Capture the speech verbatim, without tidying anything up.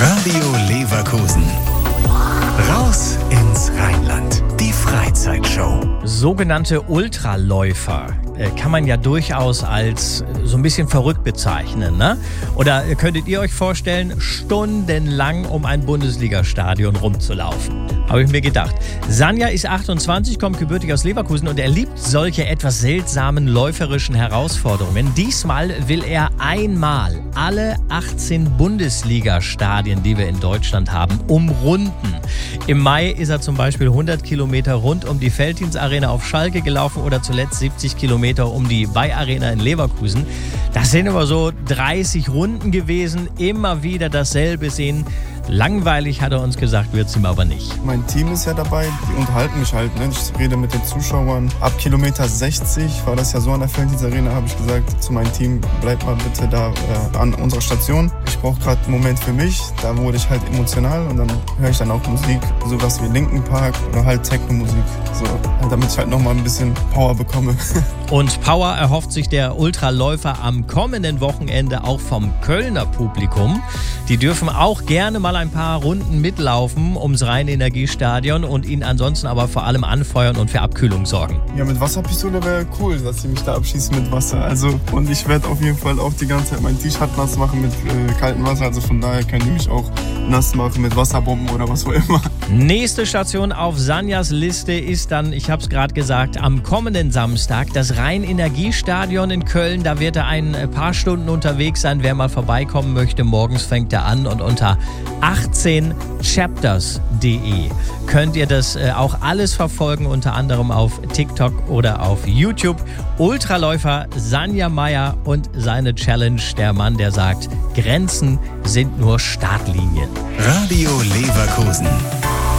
Radio Leverkusen. Raus ins Rheinland. Die Freizeitshow. Sogenannte Ultraläufer äh, kann man ja durchaus als äh, so ein bisschen verrückt bezeichnen, ne? Oder äh, könntet ihr euch vorstellen, stundenlang um ein Bundesligastadion rumzulaufen? Habe ich mir gedacht. Sanja ist achtundzwanzig, kommt gebürtig aus Leverkusen und er liebt solche etwas seltsamen läuferischen Herausforderungen. Diesmal will er einmal alle achtzehn Bundesligastadien, die wir in Deutschland haben, umrunden. Im Mai ist er zum Beispiel hundert Kilometer rund um die Felddienst-Arena auf Schalke gelaufen oder zuletzt siebzig Kilometer um die Bay-Arena in Leverkusen. Das sind aber so dreißig Runden gewesen, immer wieder dasselbe sehen. Langweilig, hat er uns gesagt, wird es ihm aber nicht. Mein Team ist ja dabei, die unterhalten mich halt. Ne? Ich rede mit den Zuschauern. Ab Kilometer sechzig war das ja so an der Felddienst-Arena, habe ich gesagt zu meinem Team, bleibt mal bitte da äh, an unserer Station. Ich brauche gerade einen Moment für mich. Da wurde ich halt emotional und dann höre ich dann auch Musik, sowas wie Linkin Park oder halt Techno-Musik, so, damit ich halt nochmal ein bisschen Power bekomme. Und Power erhofft sich der Ultraläufer am kommenden Wochenende auch vom Kölner Publikum. Die dürfen auch gerne mal ein paar Runden mitlaufen ums Rhein-Energiestadion und ihn ansonsten aber vor allem anfeuern und für Abkühlung sorgen. Ja, mit Wasserpistole wäre cool, dass sie mich da abschießen mit Wasser. Also, und ich werde auf jeden Fall auch die ganze Zeit mein T-Shirt nass machen mit äh, kaltem Wasser. Also von daher können die mich auch nass machen mit Wasserbomben oder was auch immer. Nächste Station auf Sanjas Liste ist dann, ich habe es gerade gesagt, am kommenden Samstag das Rhein-Energiestadion in Köln. Da wird er ein paar Stunden unterwegs sein. Wer mal vorbeikommen möchte, morgens fängt er an und unter achtzehn chapters punkt de könnt ihr das äh, auch alles verfolgen, unter anderem auf TikTok oder auf YouTube. Ultraläufer Sanja Meyer und seine Challenge, der Mann, der sagt, Grenzen sind nur Startlinien. Radio Leverkusen.